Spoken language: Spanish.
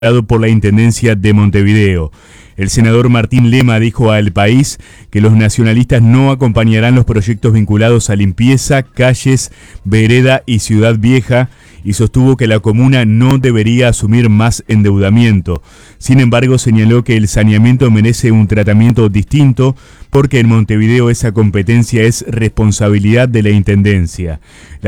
por la Intendencia de Montevideo. El senador Martín Lema dijo a El País que los nacionalistas no acompañarán los proyectos vinculados a limpieza, calles, vereda y Ciudad Vieja, y sostuvo que la comuna no debería asumir más endeudamiento. Sin embargo, señaló que el saneamiento merece un tratamiento distinto porque en Montevideo esa competencia es responsabilidad de la Intendencia.